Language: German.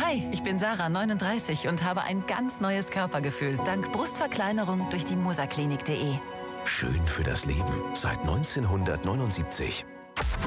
Hi, ich bin Sarah, 39 und habe ein ganz neues Körpergefühl. Dank Brustverkleinerung durch die musaklinik.de. Schön für das Leben. Seit 1979.